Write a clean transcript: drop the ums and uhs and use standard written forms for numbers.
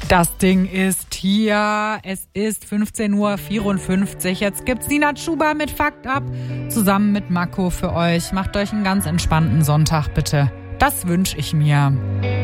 Das Ding ist hier. Es ist 15:54 Uhr. Jetzt gibt's Nina Chuba mit Fakt ab. Zusammen mit Marco für euch. Macht euch einen ganz entspannten Sonntag, bitte. Das wünsche ich mir.